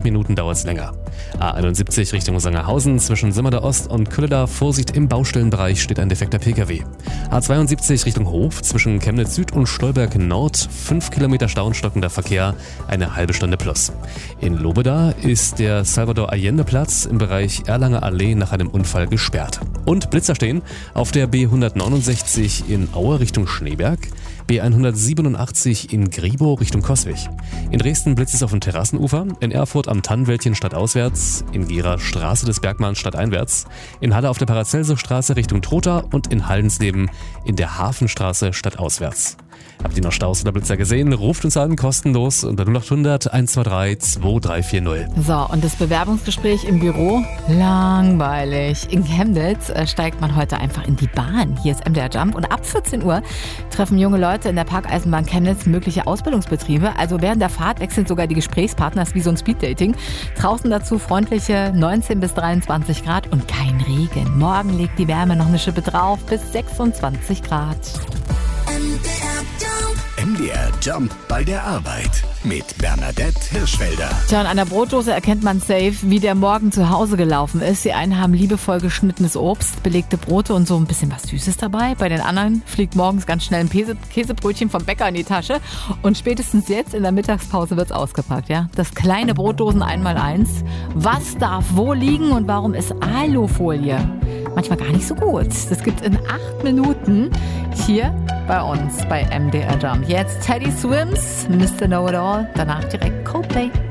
Minuten dauert es länger. A71 Richtung Sangerhausen zwischen Simmerder Ost und Kölleda. Vorsicht, im Baustellenbereich steht ein defekter Pkw. A72 Richtung Hof zwischen Chemnitz Süd und Stolberg Nord. 5 Kilometer Stau und stockender Verkehr, eine halbe Stunde plus. In Lobeda ist der Salvador-Allende-Platz im Bereich Erlanger Allee nach einem Unfall gesperrt. Und Blitzer stehen auf der B169 in Aue Richtung Schneeberg, B187 in Griebow Richtung Coswig. In Dresden blitzt es auf dem Terrassenufer, in Erfurt am Tannenwäldchen stadtauswärts, in Gera Straße des Bergmanns stadteinwärts, in Halle auf der Paracelsus-Straße Richtung Trotha und in Haldensleben in der Hafenstraße stadtauswärts. Habt ihr noch Staus oder Blitzer gesehen? Ruft uns an, kostenlos unter 0800 123 2340. So, und das Bewerbungsgespräch im Büro? Langweilig. In Chemnitz steigt man heute einfach in die Bahn. Hier ist MDR Jump und ab 14 Uhr treffen junge Leute in der Parkeisenbahn Chemnitz mögliche Ausbildungsbetriebe. Also während der Fahrt wechseln sogar die Gesprächspartner, ist wie so ein Speeddating. Draußen dazu freundliche 19 bis 23 Grad und kein Regen. Morgen legt die Wärme noch eine Schippe drauf bis 26 Grad. MDR Jump bei der Arbeit mit Bernadette Hirschfelder. Tja, und an der Brotdose erkennt man safe, wie der Morgen zu Hause gelaufen ist. Die einen haben liebevoll geschnittenes Obst, belegte Brote und so ein bisschen was Süßes dabei. Bei den anderen fliegt morgens ganz schnell ein Käsebrötchen vom Bäcker in die Tasche. Und spätestens jetzt in der Mittagspause wird's ausgepackt, ja? Das kleine Brotdosen 1x1. Was darf wo liegen und warum ist Alufolie manchmal gar nicht so gut? Das gibt's in 8 Minuten hier bei uns bei MDR Jump. Jetzt Teddy Swims, Mr. Know-It-All, danach direkt Coldplay.